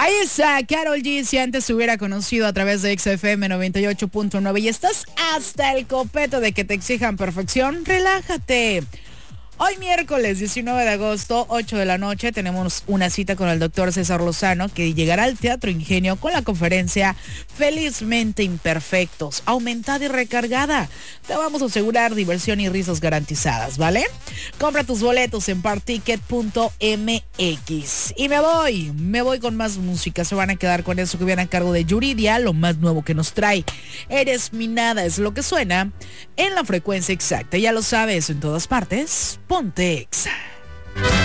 Ahí está, Karol G, si antes se hubiera conocido a través de XFM 98.9 y estás hasta el copete de que te exijan perfección, relájate. Hoy miércoles 19 de agosto, 8 de la noche, tenemos una cita con el doctor César Lozano, que llegará al Teatro Ingenio con la conferencia Felizmente Imperfectos, aumentada y recargada. Te vamos a asegurar diversión y risas garantizadas, ¿vale? Compra tus boletos en particket.mx. Y me voy con más música. Se van a quedar con eso que viene a cargo de Yuridia, lo más nuevo que nos trae. Eres mi nada, es lo que suena en la frecuencia exacta. Ya lo sabes, en todas partes. Ponte Exa.